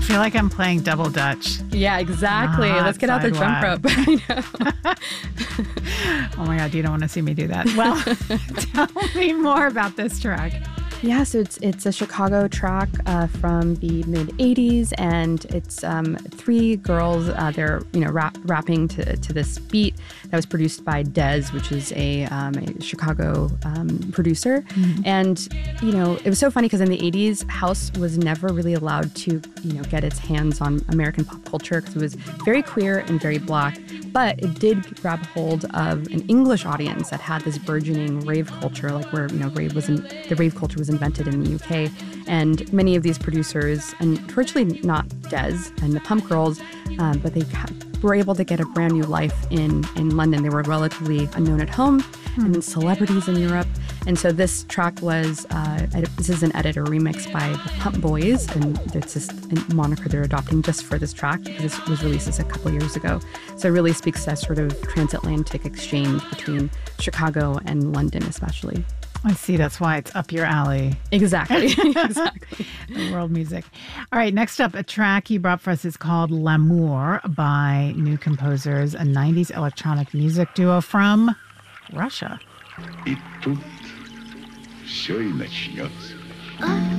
feel like I'm playing double dutch. Yeah, exactly. Let's get out the jump rope. I know. Oh my God, you don't want to see me do that. Well, tell me more about this track. Yeah, so it's a Chicago track from the mid '80s, and it's three girls. They're rapping to this beat that was produced by Dez, which is a Chicago producer. Mm-hmm. And it was so funny because in the '80s, house was never really allowed to get its hands on American pop culture because it was very queer and very black. But it did grab hold of an English audience that had this burgeoning rave culture, like where the rave culture was invented in the UK, and many of these producers, and virtually not Dez and the Pump Girls, but they were able to get a brand new life in London. They were relatively unknown at home, and then celebrities in Europe. And so this track was, this is an edit or remix by the Pump Boys, and it's just a moniker they're adopting just for this track because this was released just a couple years ago. So it really speaks to that sort of transatlantic exchange between Chicago and London especially. I see. That's why it's up your alley. Exactly. Exactly. The world music. All right. Next up, a track you brought for us is called L'amour by New Composers, a 90s electronic music duo from Russia. И тут все и начнется.